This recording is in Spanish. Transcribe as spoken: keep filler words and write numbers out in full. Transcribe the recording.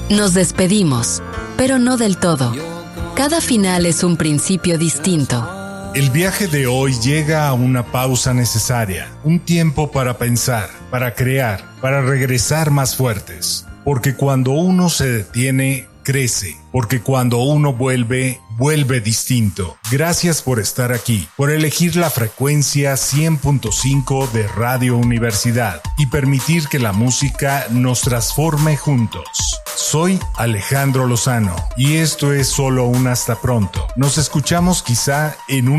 Nos despedimos, pero no del todo. Cada final es un principio distinto. El viaje de hoy llega a una pausa necesaria, un tiempo para pensar, para crear, para regresar más fuertes. Porque cuando uno se detiene, crece. Porque cuando uno vuelve, vuelve distinto. Gracias por estar aquí, por elegir la frecuencia cien punto cinco de Radio Universidad y permitir que la música nos transforme juntos. Soy Alejandro Lozano y esto es solo un hasta pronto. Nos escuchamos quizá en un